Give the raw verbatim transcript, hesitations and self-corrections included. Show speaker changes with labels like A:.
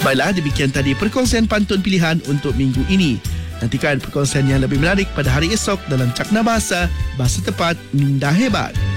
A: Baiklah, demikian tadi perkongsian pantun pilihan untuk minggu ini. Nantikan perkongsian yang lebih menarik pada hari esok dalam Cakna Bahasa, Bahasa Tepat Minda Hebat.